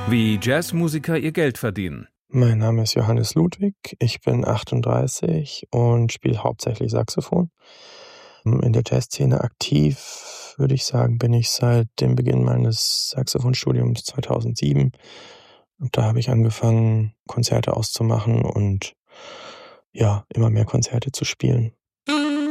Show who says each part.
Speaker 1: Wie Jazzmusiker ihr Geld verdienen.
Speaker 2: Mein Name ist Johannes Ludwig, ich bin 38 und spiele hauptsächlich Saxophon. In der Jazzszene aktiv, würde ich sagen, bin ich seit dem Beginn meines Saxophonstudiums 2007. Und da habe ich angefangen, Konzerte auszumachen und ja, immer mehr Konzerte zu spielen.